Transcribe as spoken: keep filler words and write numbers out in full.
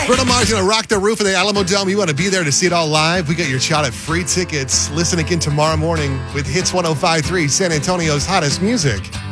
Bruno Mars going to rock the roof of the Alamo Dome. You want to be there to see it all live? We got your shot at free tickets. Listen again tomorrow morning with Hits one oh five point three, San Antonio's hottest music.